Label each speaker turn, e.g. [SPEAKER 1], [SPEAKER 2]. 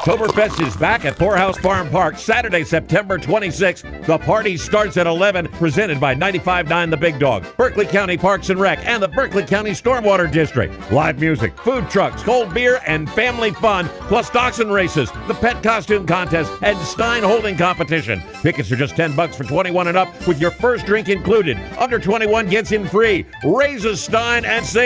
[SPEAKER 1] Oktoberfest is back at Poorhouse Farm Park Saturday, September 26th. The party starts at 11, presented by 95.9 The Big Dog, Berkeley County Parks and Rec, and the Berkeley County Stormwater District. Live music, food trucks, cold beer, and family fun, plus dachshund races, the pet costume contest, and Stein holding competition. Tickets are just $10 for 21 and up, with your first drink included. Under 21 gets in free. Raise a Stein and save